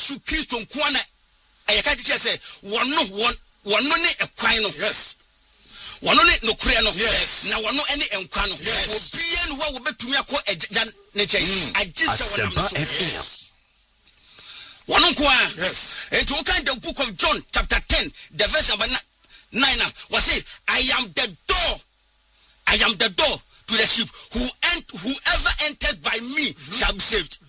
Yesu Christ on Kwana. I can't say one no a quino. Yes. One no creno. Yes. Now one no any enquano. Yes. Bien what will be to me a quote nature. I just saw one on Kwa. Yes. And to open the book of John, chapter 10, the verse number 9 was say, I am the door. I am the door to the sheep. Whoever enters by me shall be saved.